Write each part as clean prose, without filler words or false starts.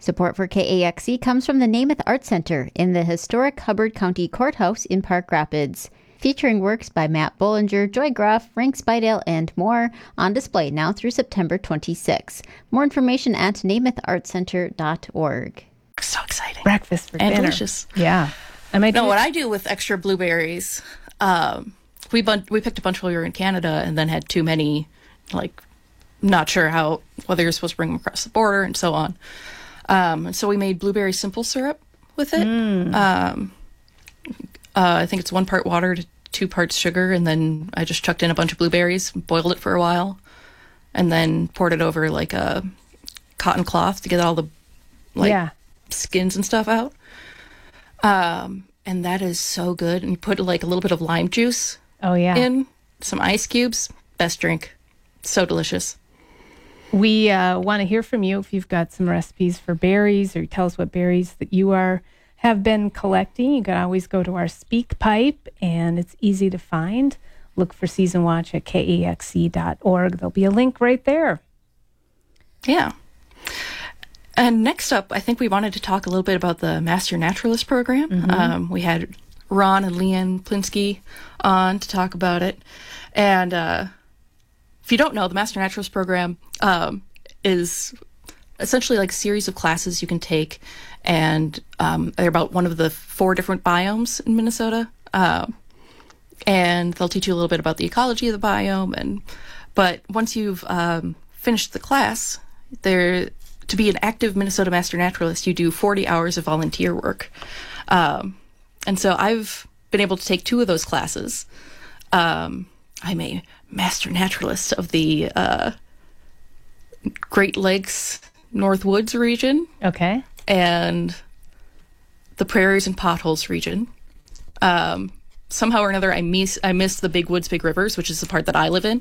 Support for KAXE comes from the Namath Art Center in the historic Hubbard County Courthouse in Park Rapids. Featuring works by Matt Bollinger, Joy Groff, Frank Spidale, and more, on display now through September 26. More information at namathartcenter.org. So exciting. Breakfast for dinner. Delicious. Yeah. What I do with extra blueberries, we picked a bunch while we were in Canada and then had too many, not sure whether you're supposed to bring them across the border and so on. And so we made blueberry simple syrup with it. I think it's 1 part water to 2 parts sugar, and then I just chucked in a bunch of blueberries, boiled it for a while, and then poured it over like a cotton cloth to get all the skins and stuff out. And that is so good. And you put a little bit of lime juice in, some ice cubes. Best drink. So delicious. We want to hear from you if you've got some recipes for berries, or tell us what berries that you have been collecting. You can always go to our Speak Pipe, and it's easy to find. Look for Season Watch at kaxe.org. There'll be a link right there. Yeah. And next up, I think we wanted to talk a little bit about the Master Naturalist program. Mm-hmm. We had Ron and Leanne Plinsky on to talk about it. And if you don't know, the Master Naturalist program is essentially like a series of classes you can take, and they're about one of the 4 different biomes in Minnesota. And they'll teach you a little bit about the ecology of the biome. But once you've finished the class, to be an active Minnesota Master Naturalist, you do 40 hours of volunteer work. And so I've been able to take 2 of those classes. I'm a Master Naturalist of the Great Lakes North Woods region. Okay. And the Prairies and Potholes region. Somehow or another, I missed the Big Woods, Big Rivers, which is the part that I live in.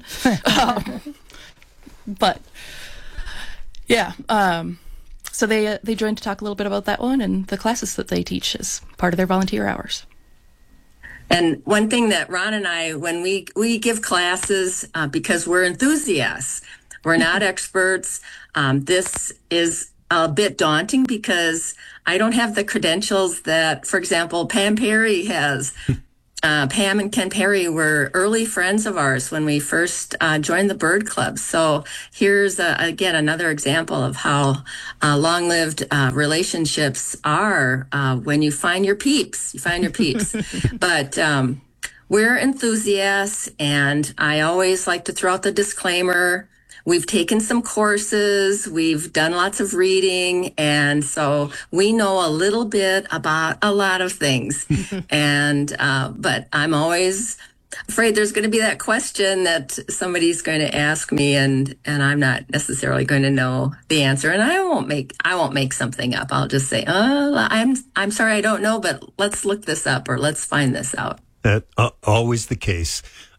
But yeah, so they joined to talk a little bit about that one and the classes that they teach as part of their volunteer hours. And one thing that Ron and I, when we give classes, because we're enthusiasts, we're not experts. This is a bit daunting because I don't have the credentials that, for example, Pam Perry has. Pam and Ken Perry were early friends of ours when we first joined the Bird Club. So here's, again, another example of how long-lived relationships are when you find your peeps. You find your peeps. But we're enthusiasts, and I always like to throw out the disclaimer. We've taken some courses, we've done lots of reading, and so we know a little bit about a lot of things. And but I'm always afraid there's going to be that question that somebody's going to ask me, and I'm not necessarily going to know the answer, and I won't make something up. I'll just say, I'm sorry, I don't know, but let's look this up or let's find this out. Always the case.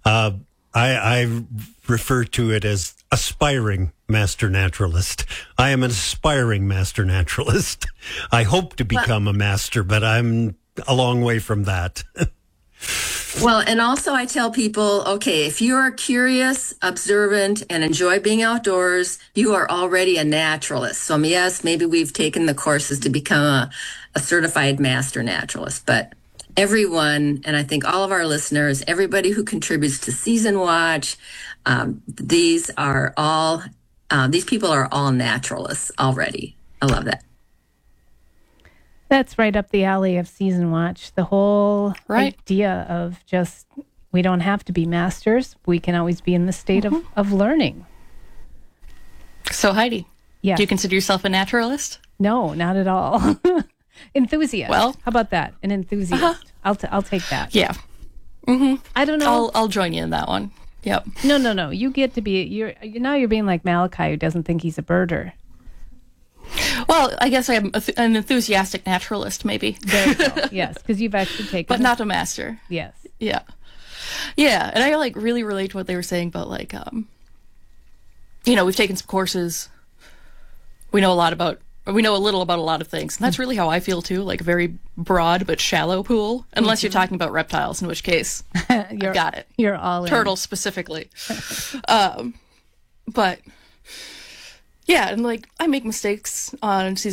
I refer to it as aspiring master naturalist. I am an aspiring master naturalist. I hope to become a master, but I'm a long way from that. Well, and also I tell people, okay, if you are curious, observant, and enjoy being outdoors, you are already a naturalist. So yes, maybe we've taken the courses to become a certified master naturalist, but everyone, and I think all of our listeners, everybody who contributes to Season Watch, these people are all naturalists already. I love that. That's right up the alley of Season Watch. The whole idea of just, we don't have to be masters. We can always be in the state of learning. So Heidi, yes. Do you consider yourself a naturalist? No, not at all. Enthusiast. Well, how about that? An enthusiast. I'll take that. Yeah. Mm-hmm. I don't know. I'll join you in that one. Yep. No. You get to be. You're being like Malachi, who doesn't think he's a birder. Well, I guess I'm an enthusiastic naturalist, maybe. There you go. Yes, because you've actually taken. But not a master. Yes. Yeah. Yeah, and I really relate to what they were saying about we've taken some courses. We know a little about a lot of things. And that's really how I feel, too, like a very broad but shallow pool, unless you're talking about reptiles, in which case, I've got it. You're all in. Turtles, specifically. But, yeah, and, I make mistakes on Season